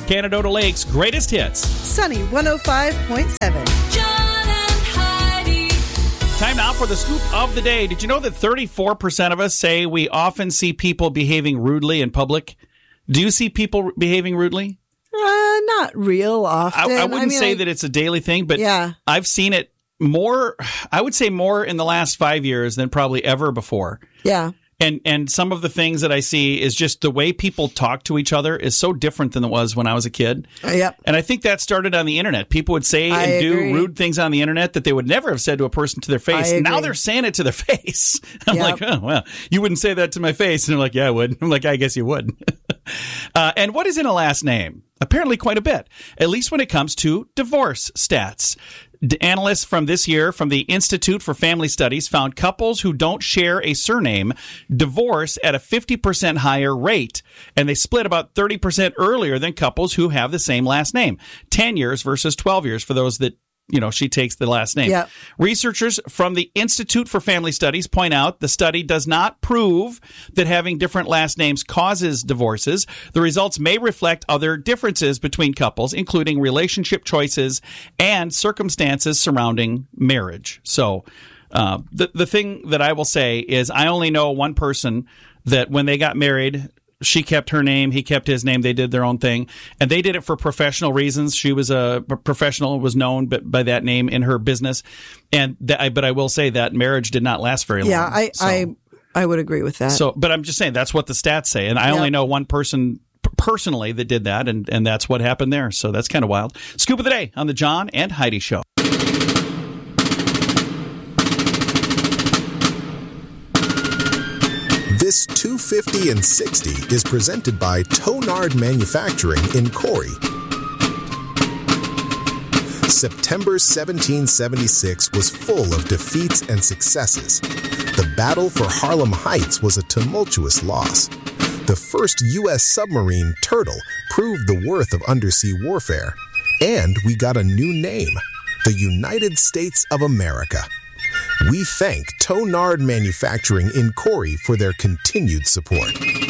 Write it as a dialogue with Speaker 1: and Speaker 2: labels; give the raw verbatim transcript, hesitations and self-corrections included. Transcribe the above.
Speaker 1: Canadota Lake's greatest hits.
Speaker 2: Sunny one oh five point seven.
Speaker 3: John and Heidi.
Speaker 1: Time now for the scoop of the day. Did you know that thirty-four percent of us say we often see people behaving rudely in public? Do you see people behaving rudely?
Speaker 2: Uh, not real often.
Speaker 1: I, I wouldn't
Speaker 2: I mean,
Speaker 1: say
Speaker 2: I,
Speaker 1: that it's a daily thing, but
Speaker 2: yeah.
Speaker 1: I've seen it more, I would say more in the last five years than probably ever before.
Speaker 2: Yeah.
Speaker 1: And and some of the things that I see is just the way people talk to each other is so different than it was when I was a kid.
Speaker 2: Uh, yep.
Speaker 1: And I think that started on the internet. People would say
Speaker 2: I
Speaker 1: and do
Speaker 2: agree.
Speaker 1: rude things on the internet that they would never have said to a person to their face.
Speaker 2: I
Speaker 1: Now
Speaker 2: agree.
Speaker 1: they're saying it to their face. I'm
Speaker 2: Yep.
Speaker 1: like, oh, well, you wouldn't say that to my face. And they're like, yeah, I would. I'm like, I guess you would. uh, and what is in a last name? Apparently quite a bit, at least when it comes to divorce stats. D- analysts from this year from the Institute for Family Studies found couples who don't share a surname divorce at a fifty percent higher rate, and they split about thirty percent earlier than couples who have the same last name. ten years versus twelve years for those that, you know, she takes the last name.
Speaker 2: Yep.
Speaker 1: Researchers from the Institute for Family Studies point out the study does not prove that having different last names causes divorces. The results may reflect other differences between couples, including relationship choices and circumstances surrounding marriage. So uh, the, the thing that I will say is I only know one person that when they got married, she kept her name, he kept his name, they did their own thing, and they did it for professional reasons. She was a professional, was known by that name in her business, and that, but I will say that marriage did not last very long.
Speaker 2: Yeah, I,
Speaker 1: so,
Speaker 2: I, I would agree with that.
Speaker 1: so, but I'm just saying that's what the stats say, and I
Speaker 2: Yep.
Speaker 1: only know one person p- personally that did that, and, and that's what happened there, so that's kind of wild. Scoop of the day on the John and Heidi Show.
Speaker 4: This two fifty and sixty is presented by Tonard Manufacturing in Corey. September seventeen seventy-six was full of defeats and successes. The battle for Harlem Heights was a tumultuous loss. The first U S submarine, Turtle, proved the worth of undersea warfare. And we got a new name, the United States of America. We thank Tonard Manufacturing in Corey for their continued support.